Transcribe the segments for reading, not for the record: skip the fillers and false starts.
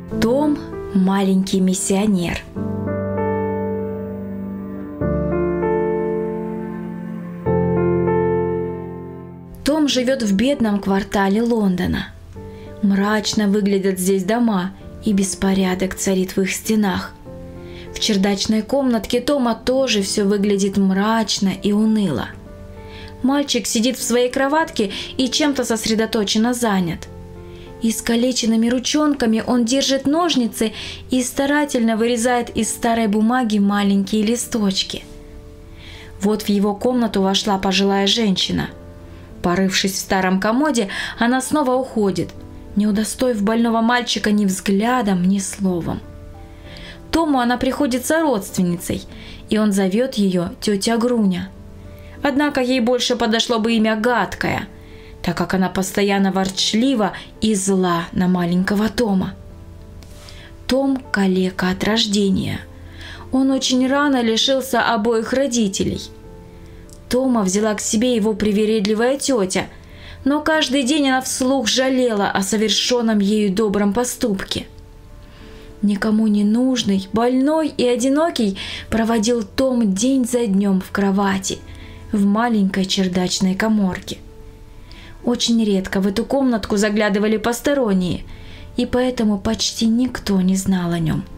Том – маленький миссионер. Том живет в бедном квартале Лондона. Мрачно выглядят здесь дома, и беспорядок царит в их стенах. В чердачной комнатке Тома тоже все выглядит мрачно и уныло. Мальчик сидит в своей кроватке и чем-то сосредоточенно занят. Искалеченными ручонками он держит ножницы и старательно вырезает из старой бумаги маленькие листочки. Вот в его комнату вошла пожилая женщина. Порывшись в старом комоде, она снова уходит, не удостоив больного мальчика ни взглядом, ни словом. Тому она приходится родственницей, и он зовет ее тетя Груня. Однако ей больше подошло бы имя Гадкая, так как она постоянно ворчлива и зла на маленького Тома. Том – калека от рождения. Он очень рано лишился обоих родителей. Тома взяла к себе его привередливая тетя, но каждый день она вслух жалела о совершенном ею добром поступке. Никому не нужный, больной и одинокий проводил Том день за днем в кровати, в маленькой чердачной каморке. Очень редко в эту комнатку заглядывали посторонние, и поэтому почти никто не знал о нем.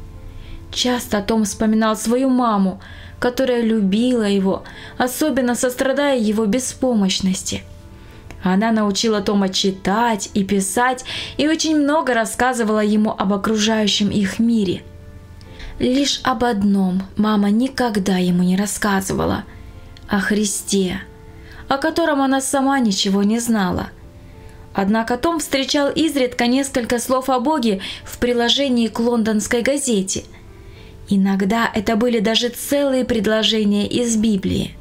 Часто Том вспоминал свою маму, которая любила его, особенно сострадая его беспомощности. Она научила Тома читать и писать и очень много рассказывала ему об окружающем их мире. Лишь об одном мама никогда ему не рассказывала – о Христе, о котором она сама ничего не знала. Однако Том встречал изредка несколько слов о Боге в приложении к лондонской газете. Иногда это были даже целые предложения из Библии.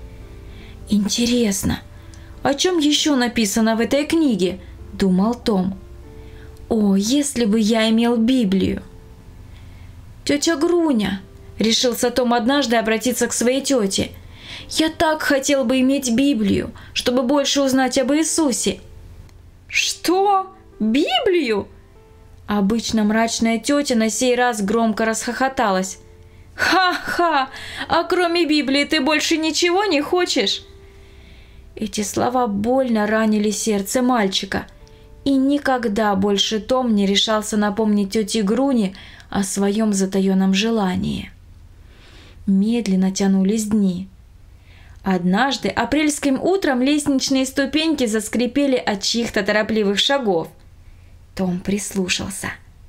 «Интересно, о чем еще написано в этой книге?» – думал Том. «О, если бы я имел Библию!» «Тетя Груня!» – решился Том однажды обратиться к своей тете. «Я так хотел бы иметь Библию, чтобы больше узнать об Иисусе». «Что? Библию?» Обычно мрачная тетя на сей раз громко расхохоталась. «Ха-ха! А кроме Библии ты больше ничего не хочешь?» Эти слова больно ранили сердце мальчика, и никогда больше Том не решался напомнить тете Груне о своем затаенном желании. Медленно тянулись дни. Однажды апрельским утром лестничные ступеньки заскрипели от чьих-то торопливых шагов. Том прислушался.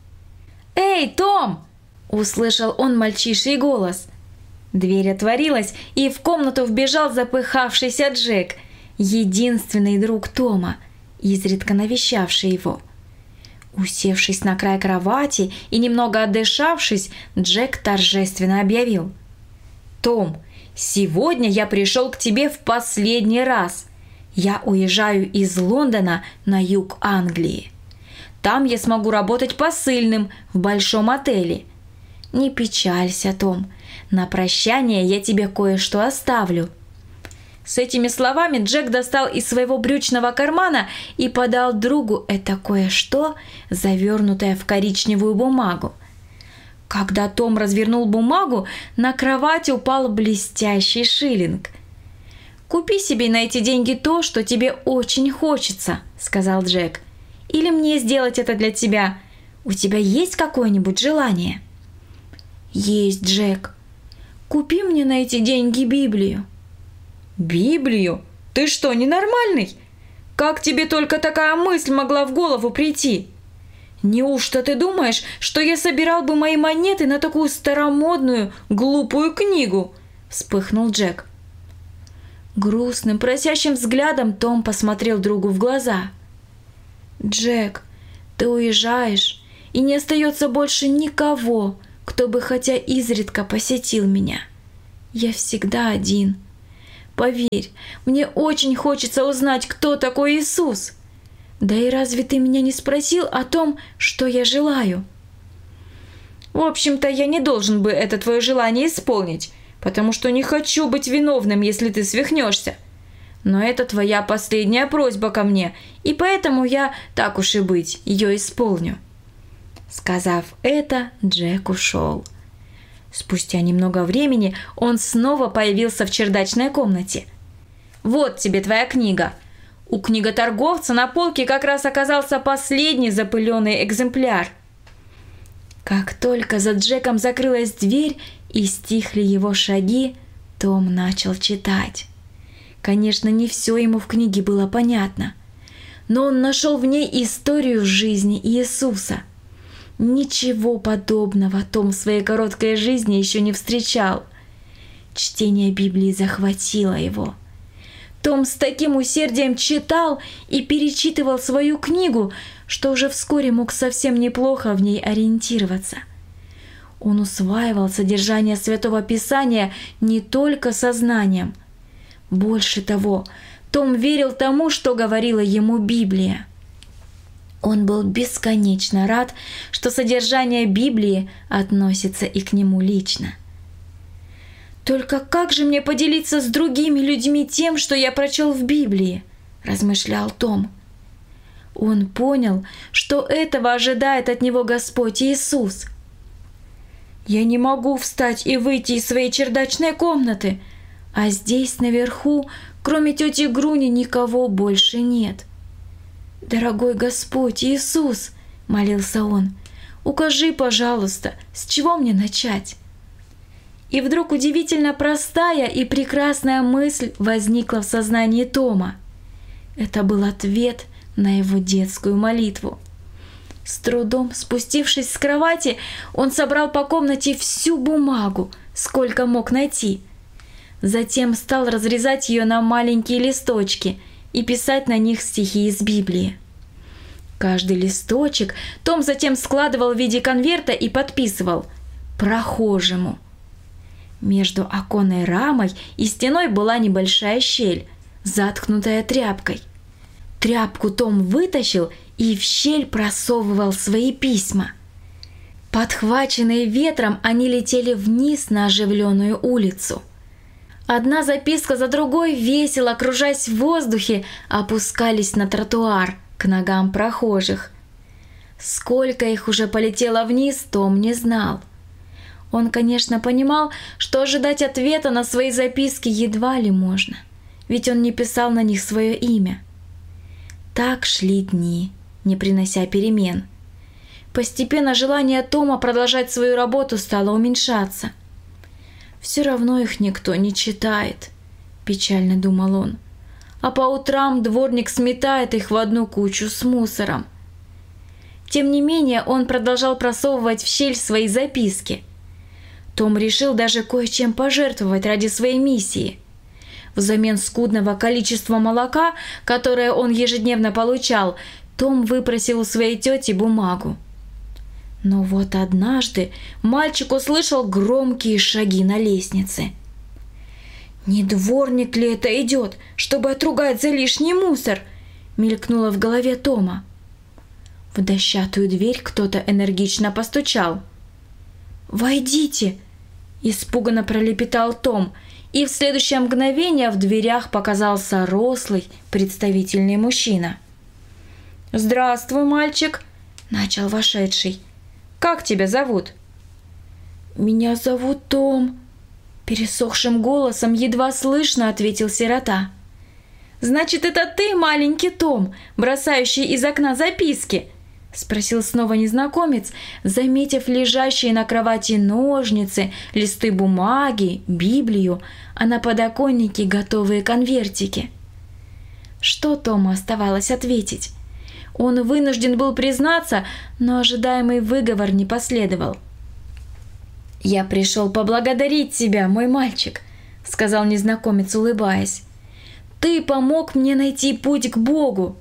«Эй, Том!» – услышал он мальчиший голос. Дверь отворилась, и в комнату вбежал запыхавшийся Джек, единственный друг Тома, изредка навещавший его. Усевшись на край кровати и немного отдышавшись, Джек торжественно объявил: «Том, сегодня я пришел к тебе в последний раз. Я уезжаю из Лондона на юг Англии. Там я смогу работать посыльным в большом отеле. Не печалься, Том, на прощание я тебе кое-что оставлю». С этими словами Джек достал из своего брючного кармана и подал другу это кое-что, завернутое в коричневую бумагу. Когда Том развернул бумагу, на кровать упал блестящий шиллинг. «Купи себе на эти деньги то, что тебе очень хочется», — сказал Джек. «Или мне сделать это для тебя? У тебя есть какое-нибудь желание?» «Есть, Джек. Купи мне на эти деньги Библию». «Библию? Ты что, ненормальный? Как тебе только такая мысль могла в голову прийти? Неужто ты думаешь, что я собирал бы мои монеты на такую старомодную, глупую книгу?» – вспыхнул Джек. Грустным, просящим взглядом Том посмотрел другу в глаза. «Джек, ты уезжаешь, и не остается больше никого, кто бы хотя изредка посетил меня. Я всегда один. Поверь, мне очень хочется узнать, кто такой Иисус. Да и разве ты меня не спросил о том, что я желаю?» «В общем-то, я не должен бы это твое желание исполнить, потому что не хочу быть виновным, если ты свихнешься. Но это твоя последняя просьба ко мне, и поэтому я, так уж и быть, ее исполню». Сказав это, Джек ушел. Спустя немного времени он снова появился в чердачной комнате. «Вот тебе твоя книга». У книготорговца на полке как раз оказался последний запыленный экземпляр. Как только за Джеком закрылась дверь и стихли его шаги, Том начал читать. Конечно, не все ему в книге было понятно, но он нашел в ней историю жизни Иисуса. Ничего подобного Том в своей короткой жизни еще не встречал. Чтение Библии захватило его. Том с таким усердием читал и перечитывал свою книгу, что уже вскоре мог совсем неплохо в ней ориентироваться. Он усваивал содержание Святого Писания не только сознанием. Больше того, Том верил тому, что говорила ему Библия. Он был бесконечно рад, что содержание Библии относится и к нему лично. «Только как же мне поделиться с другими людьми тем, что я прочел в Библии?» – размышлял Том. Он понял, что этого ожидает от него Господь Иисус. «Я не могу встать и выйти из своей чердачной комнаты, а здесь наверху, кроме тети Груни, никого больше нет. Дорогой Господь Иисус, — молился он, — укажи, пожалуйста, с чего мне начать?» И вдруг удивительно простая и прекрасная мысль возникла в сознании Тома. Это был ответ на его детскую молитву. С трудом спустившись с кровати, он собрал по комнате всю бумагу, сколько мог найти. Затем стал разрезать ее на маленькие листочки и писать на них стихи из Библии. Каждый листочек Том затем складывал в виде конверта и подписывал «Прохожему». Между оконной рамой и стеной была небольшая щель, заткнутая тряпкой. Тряпку Том вытащил и в щель просовывал свои письма. Подхваченные ветром, они летели вниз на оживленную улицу. Одна записка за другой, весело кружась в воздухе, опускались на тротуар к ногам прохожих. Сколько их уже полетело вниз, Том не знал. Он, конечно, понимал, что ожидать ответа на свои записки едва ли можно, ведь он не писал на них свое имя. Так шли дни, не принося перемен. Постепенно желание Тома продолжать свою работу стало уменьшаться. «Все равно их никто не читает», – печально думал он, «а по утрам дворник сметает их в одну кучу с мусором». Тем не менее, он продолжал просовывать в щель свои записки. Том решил даже кое-чем пожертвовать ради своей миссии. Взамен скудного количества молока, которое он ежедневно получал, Том выпросил у своей тети бумагу. Но вот однажды мальчик услышал громкие шаги на лестнице. «Не дворник ли это идет, чтобы отругать за лишний мусор?» — мелькнуло в голове Тома. В дощатую дверь кто-то энергично постучал. «Войдите!» – испуганно пролепетал Том, и в следующее мгновение в дверях показался рослый, представительный мужчина. «Здравствуй, мальчик!» – начал вошедший. «Как тебя зовут?» «Меня зовут Том», – пересохшим голосом едва слышно ответил сирота. «Значит, это ты, маленький Том, бросающий из окна записки?» — спросил снова незнакомец, заметив лежащие на кровати ножницы, листы бумаги, Библию, а на подоконнике готовые конвертики. Что Тому оставалось ответить? Он вынужден был признаться, но ожидаемый выговор не последовал. «Я пришел поблагодарить тебя, мой мальчик», — сказал незнакомец, улыбаясь. «Ты помог мне найти путь к Богу».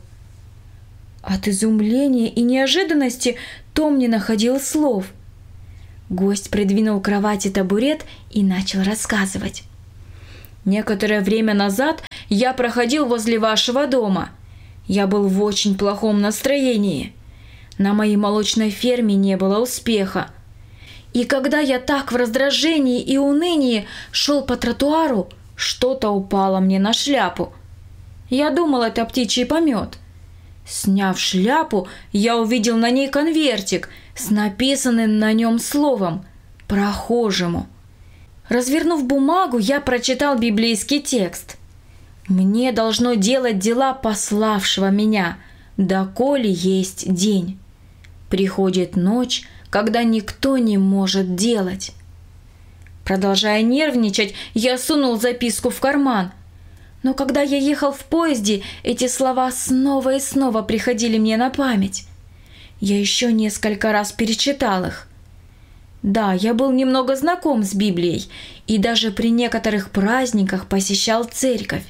От изумления и неожиданности Том не находил слов. Гость придвинул к кровати табурет и начал рассказывать. «Некоторое время назад я проходил возле вашего дома. Я был в очень плохом настроении. На моей молочной ферме не было успеха. И когда я так в раздражении и унынии шел по тротуару, что-то упало мне на шляпу. Я думал, это птичий помет. Сняв шляпу, я увидел на ней конвертик с написанным на нем словом «Прохожему». Развернув бумагу, я прочитал библейский текст. «Мне должно делать дела пославшего меня, доколе есть день. Приходит ночь, когда никто не может делать». Продолжая нервничать, я сунул записку в карман. Но когда я ехал в поезде, эти слова снова и снова приходили мне на память. Я еще несколько раз перечитал их. Да, я был немного знаком с Библией и даже при некоторых праздниках посещал церковь.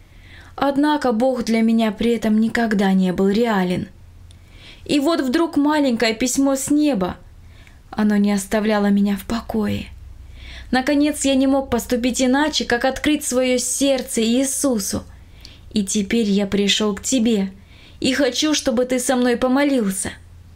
Однако Бог для меня при этом никогда не был реален. И вот вдруг маленькое письмо с неба. Оно не оставляло меня в покое. Наконец я не мог поступить иначе, как открыть свое сердце Иисусу. И теперь я пришел к тебе и хочу, чтобы ты со мной помолился.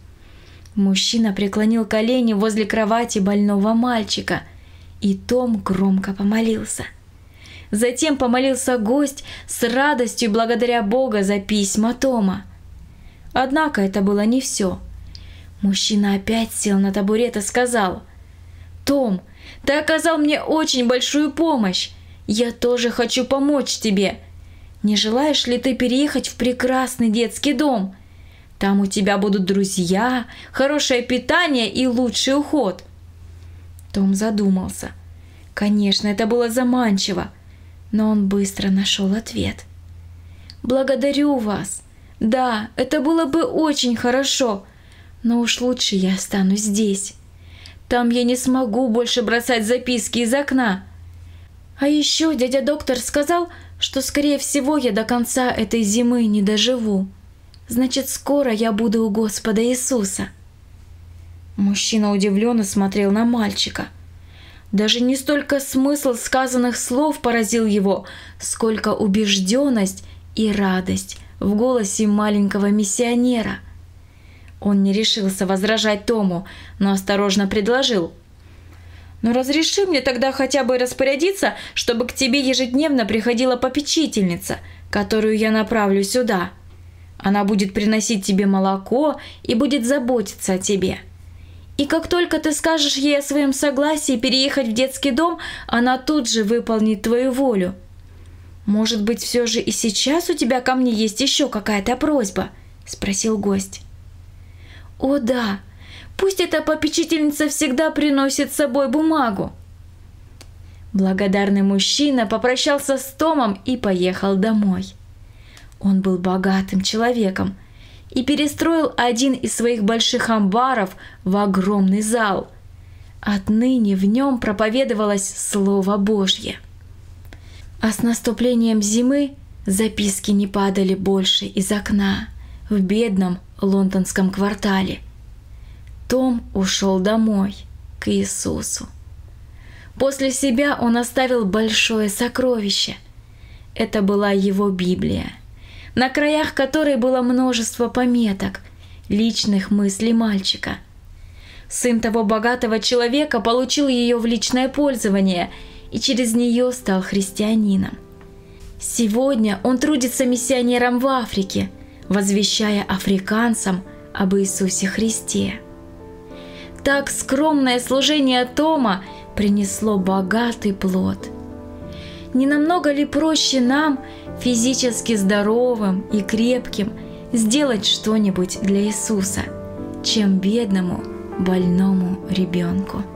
Мужчина преклонил колени возле кровати больного мальчика, и Том громко помолился. Затем помолился гость с радостью благодаря Бога за письма Тома. Однако это было не все. Мужчина опять сел на табурет и сказал: «Том, ты оказал мне очень большую помощь. Я тоже хочу помочь тебе. Не желаешь ли ты переехать в прекрасный детский дом? Там у тебя будут друзья, хорошее питание и лучший уход». Том задумался. Конечно, это было заманчиво, но он быстро нашел ответ. «Благодарю вас. Да, это было бы очень хорошо, но уж лучше я останусь здесь. Там я не смогу больше бросать записки из окна. А еще дядя доктор сказал, что, скорее всего, я до конца этой зимы не доживу. Значит, скоро я буду у Господа Иисуса». Мужчина удивленно смотрел на мальчика. Даже не столько смысл сказанных слов поразил его, сколько убежденность и радость в голосе маленького миссионера. Он не решился возражать Тому, но осторожно предложил: «Ну разреши мне тогда хотя бы распорядиться, чтобы к тебе ежедневно приходила попечительница, которую я направлю сюда. Она будет приносить тебе молоко и будет заботиться о тебе. И как только ты скажешь ей о своем согласии переехать в детский дом, она тут же выполнит твою волю. Может быть, все же и сейчас у тебя ко мне есть еще какая-то просьба?» – спросил гость. «О да, пусть эта попечительница всегда приносит с собой бумагу». Благодарный мужчина попрощался с Томом и поехал домой. Он был богатым человеком и перестроил один из своих больших амбаров в огромный зал. Отныне в нем проповедовалось Слово Божье. А с наступлением зимы записки не падали больше из окна в бедном лондонском квартале. Том ушел домой, к Иисусу. После себя он оставил большое сокровище. Это была его Библия, на краях которой было множество пометок, личных мыслей мальчика. Сын того богатого человека получил ее в личное пользование и через нее стал христианином. Сегодня он трудится миссионером в Африке, возвещая африканцам об Иисусе Христе. Так скромное служение Тома принесло богатый плод. Не намного ли проще нам, физически здоровым и крепким, сделать что-нибудь для Иисуса, чем бедному больному ребенку?